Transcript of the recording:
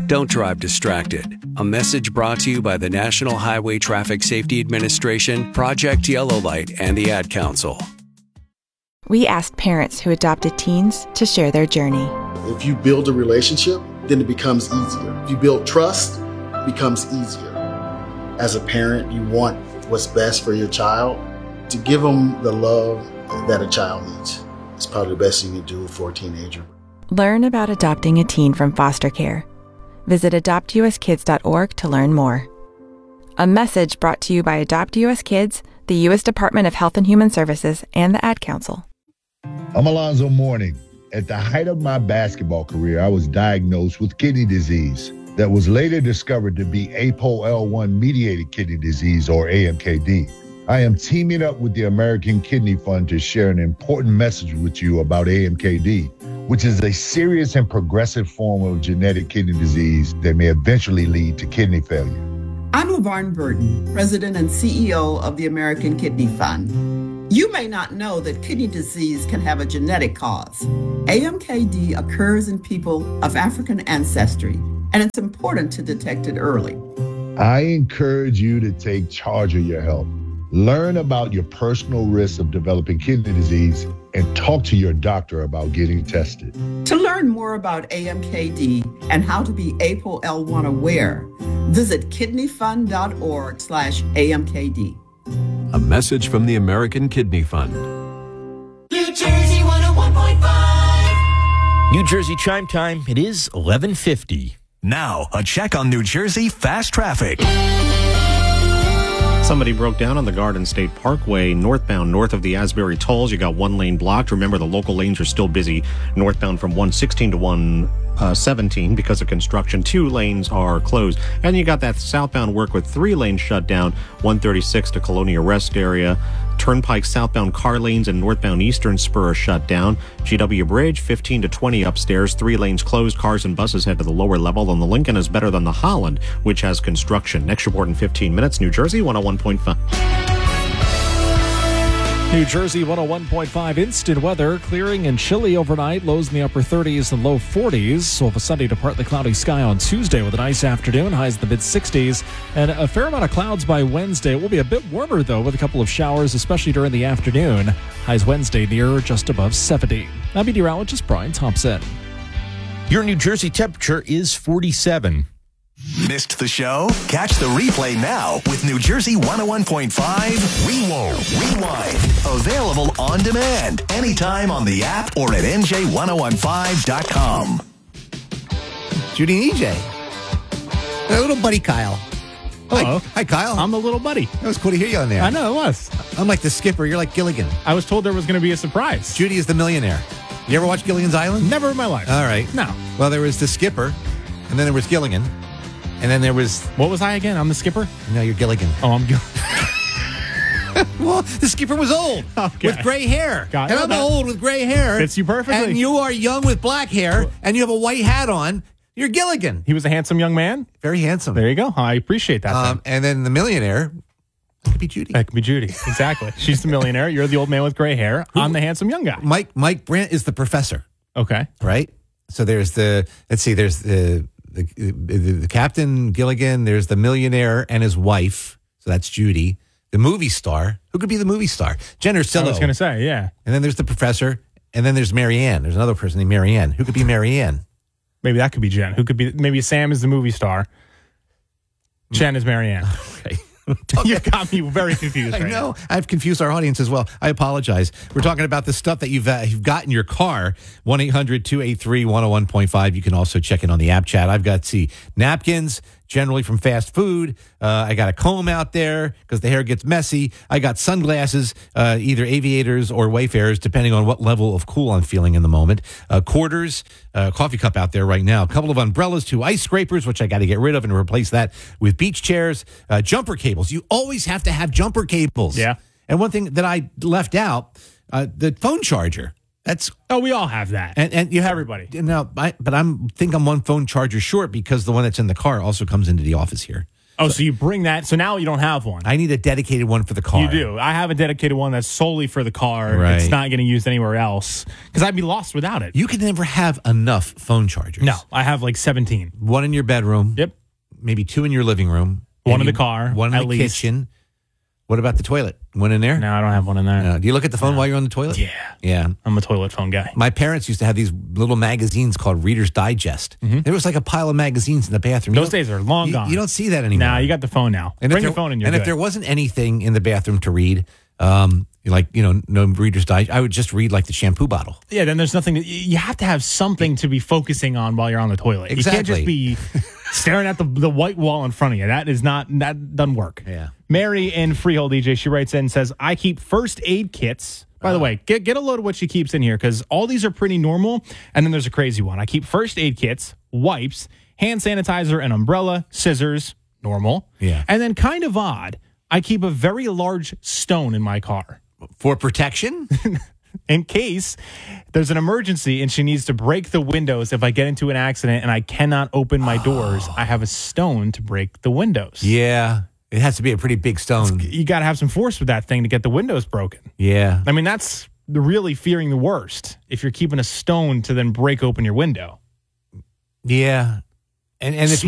Don't drive distracted. A message brought to you by the National Highway Traffic Safety Administration, Project Yellow Light, and the Ad Council. We asked parents who adopted teens to share their journey. If you build a relationship, then it becomes easier. If you build trust, it becomes easier. As a parent, you want what's best for your child. To give them the love that a child needs is probably the best thing you can do for a teenager. Learn about adopting a teen from foster care. Visit adoptuskids.org to learn more. A message brought to you by Adopt US Kids, the U.S. Department of Health and Human Services, and the Ad Council. I'm Alonzo Mourning. At the height of my basketball career, I was diagnosed with kidney disease that was later discovered to be APOL1-mediated kidney disease, or AMKD. I am teaming up with the American Kidney Fund to share an important message with you about AMKD, which is a serious and progressive form of genetic kidney disease that may eventually lead to kidney failure. I'm LaVarn Burton, President and CEO of the American Kidney Fund. You may not know that kidney disease can have a genetic cause. AMKD occurs in people of African ancestry, and it's important to detect it early. I encourage you to take charge of your health. Learn about your personal risks of developing kidney disease and talk to your doctor about getting tested. To learn more about AMKD and how to be APOL1 aware, visit kidneyfund.org/AMKD. A message from the American Kidney Fund. New Jersey 101.5. New Jersey chime time. It is 11:50. Now, a check on New Jersey fast traffic. Somebody broke down on the Garden State Parkway northbound north of the Asbury Tolls. You got one lane blocked. Remember, the local lanes are still busy northbound from 116 to 117 because of construction. 2 lanes are closed. And you got that southbound work with 3 lanes shut down, 136 to Colonia Rest area. Turnpike southbound car lanes and northbound Eastern Spur are shut down. GW Bridge, 15 to 20 upstairs. 3 lanes closed. Cars and buses head to the lower level. And the Lincoln is better than the Holland, which has construction. Next report in 15 minutes. New Jersey 101.5. New Jersey 101.5 instant weather, clearing and chilly overnight, lows in the upper 30s and low 40s. So we'll have a sunny to partly cloudy sky on Tuesday with a nice afternoon, highs in the mid-60s, and a fair amount of clouds by Wednesday. It will be a bit warmer, though, with a couple of showers, especially during the afternoon. Highs Wednesday near just above 70. I'm meteorologist Brian Thompson. Your New Jersey temperature is 47. Missed the show? Catch the replay now with New Jersey 101.5 Rewind. Available on demand anytime on the app or at NJ1015.com. Judy and EJ. Our little buddy Kyle. Hello. Hi, Kyle. I'm the little buddy. It was cool to hear you on there. I know, it was. I'm like the skipper. You're like Gilligan. I was told there was going to be a surprise. Judy is the millionaire. You ever watch Gilligan's Island? Never in my life. All right. No. Well, there was the skipper, and then there was Gilligan. And then there was... What was I again? I'm the skipper? No, you're Gilligan. Oh, I'm Gilligan. Well, the skipper was old with gray hair. And I'm old with gray hair. Fits you perfectly. And you are young with black hair, and you have a white hat on. You're Gilligan. He was a handsome young man? Very handsome. There you go. I appreciate that. And then the millionaire... That could be Judy. That could be Judy. Exactly. She's the millionaire. You're the old man with gray hair. I'm the handsome young guy. Mike Brandt is the professor. Okay. Right? So there's the... Let's see. There's the Captain Gilligan, there's the millionaire and his wife. So that's Judy. The movie star. Who could be the movie star? Jen Ursillo. I was going to say, yeah. And then there's the professor. And then there's Marianne. There's another person named Marianne. Who could be Marianne? Maybe that could be Jen. Who could be? Maybe Sam is the movie star. Jen is Marianne. Okay. You've got me very confused. I know. I've confused our audience as well. I apologize. We're talking about the stuff that you've got in your car. 1-800-283-101.5. You can also check in on the app chat. I've got, napkins, generally from fast food. I got a comb out there because the hair gets messy. I got sunglasses, either aviators or Wayfarers, depending on what level of cool I'm feeling in the moment. Quarters, coffee cup out there right now. A couple of umbrellas, 2 ice scrapers, which I got to get rid of and replace that with beach chairs. Jumper cables. You always have to have jumper cables. Yeah. And one thing that I left out, the phone charger. We all have that. And you have everybody. Now, but I'm one phone charger short because the one that's in the car also comes into the office here. Oh, so you bring that. So now you don't have one. I need a dedicated one for the car. You do. I have a dedicated one that's solely for the car. Right. It's not getting used anywhere else because I'd be lost without it. You can never have enough phone chargers. No, I have like 17. One in your bedroom. Yep. Maybe 2 in your living room. One in the car. One in at the least. kitchen. What about the toilet? One in there? No, I don't have one in there. No. Do you look at the phone while you're on the toilet? Yeah. Yeah. I'm a toilet phone guy. My parents used to have these little magazines called Reader's Digest. There was like a pile of magazines in the bathroom. Those days are long gone. You don't see that anymore. Nah, you got the phone now. And Bring your phone in. And if there wasn't anything in the bathroom to read, no Reader's Digest, I would just read like the shampoo bottle. Yeah, then there's nothing. You have to have something to be focusing on while you're on the toilet. Exactly. You can't just be staring at the white wall in front of you. That doesn't work. Yeah. Mary in Freehold, DJ, she writes in and says, I keep first aid kits. By the way, get a load of what she keeps in here because all these are pretty normal. And then there's a crazy one. I keep first aid kits, wipes, hand sanitizer, an umbrella, scissors, normal. Yeah. And then kind of odd, I keep a very large stone in my car. For protection? In case there's an emergency and she needs to break the windows if I get into an accident and I cannot open my doors, I have a stone to break the windows. Yeah. It has to be a pretty big stone. You got to have some force with that thing to get the windows broken. Yeah. I mean, that's really fearing the worst if you're keeping a stone to then break open your window. Yeah. And if